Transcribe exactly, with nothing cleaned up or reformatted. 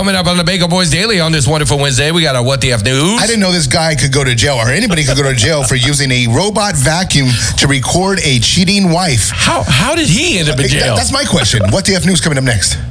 coming up on the Bagel Boys Daily on this wonderful Wednesday. We got our What the F News. I didn't know this guy could go to jail, or anybody could go to jail for using a robot vacuum to record a cheating wife. How how did he end up in jail? That's my question. What the F News coming up next?